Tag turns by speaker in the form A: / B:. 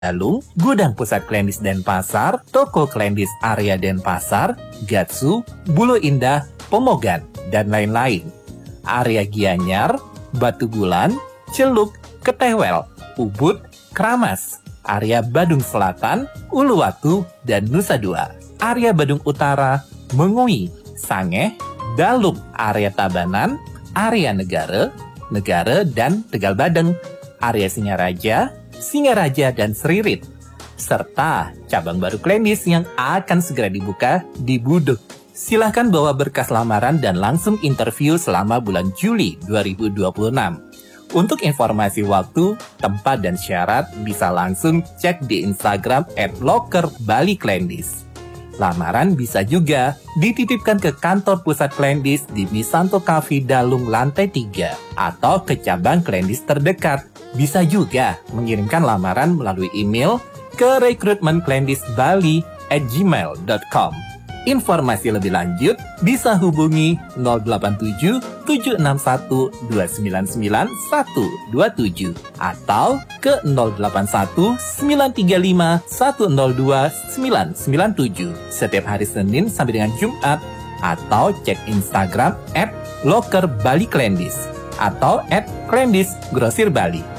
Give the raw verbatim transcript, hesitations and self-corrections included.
A: Dalung, Gudang Pusat Klendis Denpasar, Toko Klendis Area Denpasar, Gatsu, Bulo Indah, Pemogan, dan lain-lain. Area Gianyar, Batu Bulan, Celuk, Ketewel, Ubud, Kramas. Area Badung Selatan, Uluwatu, dan Nusa Dua. Area Badung Utara, Mengui, Sangeh, Daluk. Area Tabanan, Area Negara, Negara, dan Tegal Badeng. Area Singaraja, Singaraja, dan Seririt. Serta cabang baru Klendis yang akan segera dibuka di Buduk. Silahkan bawa berkas lamaran dan langsung interview selama bulan Juli dua ribu dua puluh enam. Untuk informasi waktu, tempat, dan syarat bisa langsung cek di Instagram at loker bali klendis. Lamaran bisa juga dititipkan ke kantor pusat Klendis di Misanto Cafe Dalung lantai tiga atau ke cabang Klendis terdekat. Bisa juga mengirimkan lamaran melalui email ke rekrutmenklendisbali at gmail dot com. Informasi lebih lanjut bisa hubungi nol delapan tujuh tujuh enam satu dua sembilan sembilan satu dua tujuh atau ke nol delapan satu sembilan tiga lima satu nol dua sembilan sembilan tujuh setiap hari Senin sampai dengan Jumat, atau cek Instagram at loker bali klendis atau at klendis grosir bali.